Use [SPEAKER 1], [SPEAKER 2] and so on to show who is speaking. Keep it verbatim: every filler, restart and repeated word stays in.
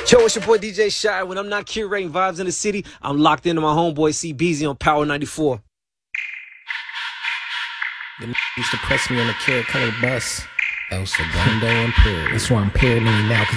[SPEAKER 1] Yo, it's your boy D J Shy. When I'm not curating vibes in the city, I'm locked into my homeboy C B Z on Power ninety-four.
[SPEAKER 2] The used to press me on the Carrot Color bus.
[SPEAKER 3] El Segundo Imperial.
[SPEAKER 2] That's why I'm paranoid now.